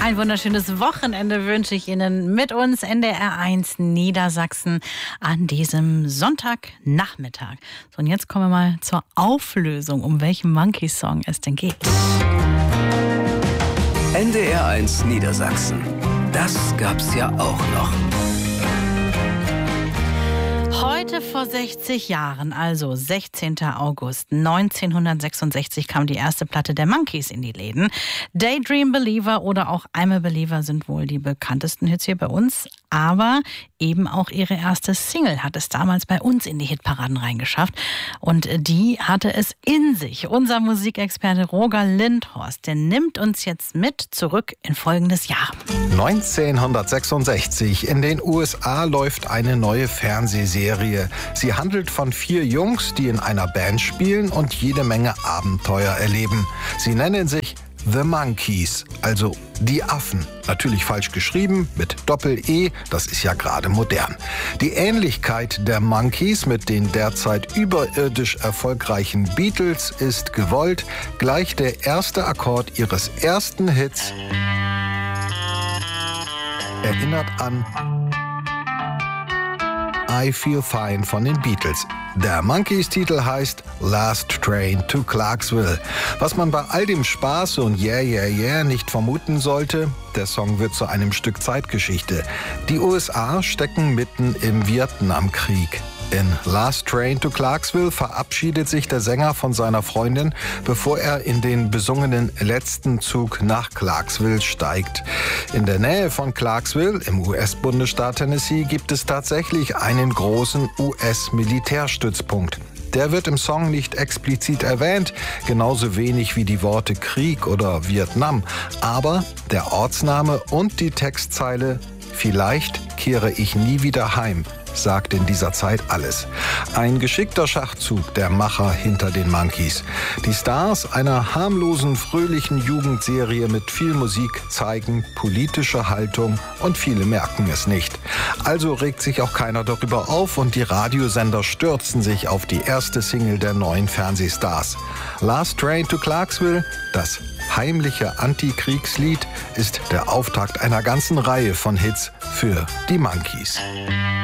Ein wunderschönes Wochenende wünsche ich Ihnen mit uns NDR1 Niedersachsen an diesem Sonntagnachmittag. So, und jetzt kommen wir mal zur Auflösung, um welchen Monkeys-Song es denn geht. NDR1 Niedersachsen. Das gab's ja auch noch. Heute vor 60 Jahren, also 16. August 1966, kam die erste Platte der Monkeys in die Läden. Daydream Believer oder auch I'm a Believer sind wohl die bekanntesten Hits hier bei uns. Aber eben auch ihre erste Single hat es damals bei uns in die Hitparaden reingeschafft. Und die hatte es in sich. Unser Musikexperte Roger Lindhorst, der nimmt uns jetzt mit zurück in folgendes Jahr. 1966. In den USA läuft eine neue Fernsehserie. Sie handelt von 4 Jungs, die in einer Band spielen und jede Menge Abenteuer erleben. Sie nennen sich The Monkeys, also die Affen. Natürlich falsch geschrieben, mit Doppel-E, das ist ja gerade modern. Die Ähnlichkeit der Monkeys mit den derzeit überirdisch erfolgreichen Beatles ist gewollt. Gleich der erste Akkord ihres ersten Hits erinnert an I Feel Fine von den Beatles. Der Monkeys-Titel heißt Last Train to Clarksville. Was man bei all dem Spaß und Yeah, yeah, yeah nicht vermuten sollte, der Song wird zu einem Stück Zeitgeschichte. Die USA stecken mitten im Vietnamkrieg. In Last Train to Clarksville verabschiedet sich der Sänger von seiner Freundin, bevor er in den besungenen letzten Zug nach Clarksville steigt. In der Nähe von Clarksville, im US-Bundesstaat Tennessee, gibt es tatsächlich einen großen US-Militärstützpunkt. Der wird im Song nicht explizit erwähnt, genauso wenig wie die Worte Krieg oder Vietnam. Aber der Ortsname und die Textzeile „Vielleicht kehre ich nie wieder heim" sagt in dieser Zeit alles. Ein geschickter Schachzug der Macher hinter den Monkeys. Die Stars einer harmlosen, fröhlichen Jugendserie mit viel Musik zeigen politische Haltung und viele merken es nicht. Also regt sich auch keiner darüber auf und die Radiosender stürzen sich auf die erste Single der neuen Fernsehstars. Last Train to Clarksville, das heimliche Antikriegslied, ist der Auftakt einer ganzen Reihe von Hits für die Monkeys.